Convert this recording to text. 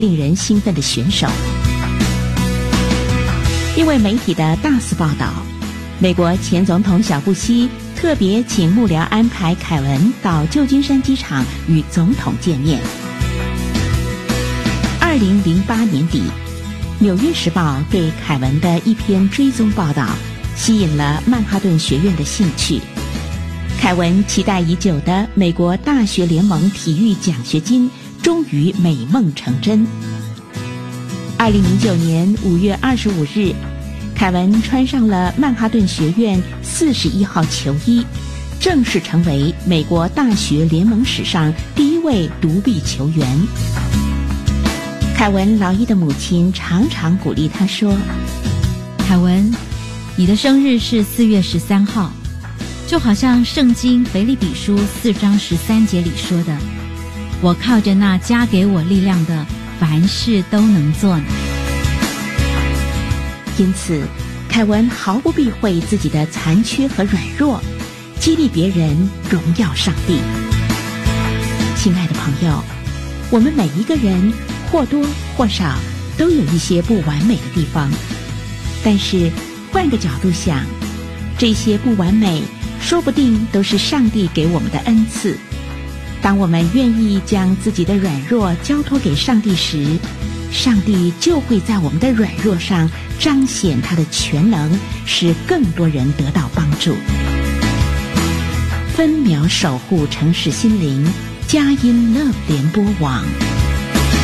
令人兴奋的选手。因为媒体的大肆报道，美国前总统小布希特别请幕僚安排凯文到旧金山机场与总统见面。2008年底，《纽约时报》对凯文的一篇追踪报道吸引了曼哈顿学院的兴趣。凯文期待已久的美国大学联盟体育奖学金终于美梦成真。2009年5月25日，凯文穿上了曼哈顿学院41号球衣，正式成为美国大学联盟史上第一位独臂球员。凯文劳役的母亲常常鼓励他说：“ 凯文，你的生日是4月13号，就好像圣经腓立比书4章13节里说的，我靠着那加给我力量的，凡事都能做呢。” 因此，凯文毫不避讳自己的残缺和软弱，激励别人荣耀上帝。亲爱的朋友，我们每一个人或多或少都有一些不完美的地方，但是换个角度想，这些不完美说不定都是上帝给我们的恩赐。当我们愿意将自己的软弱交托给上帝时，上帝就会在我们的软弱上彰显他的全能，使更多人得到帮助。分秒守护城市心灵，佳音 Love 联播网。